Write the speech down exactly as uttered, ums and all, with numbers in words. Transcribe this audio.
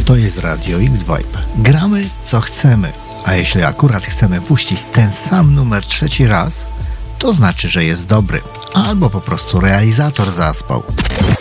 To jest Radio X-Vibe. Gramy co chcemy, a jeśli akurat chcemy puścić ten sam numer trzeci raz, to znaczy, że jest dobry, albo po prostu realizator zaspał.